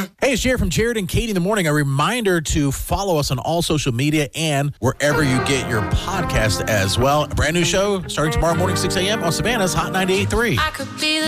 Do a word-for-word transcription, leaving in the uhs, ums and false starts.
Hey, it's Jared from Jared and Katie in the Morning. A reminder to follow us on all social media and wherever you get your podcast as well. A brand new show starting tomorrow morning, six a.m. on Savannah's Hot ninety-eight point three.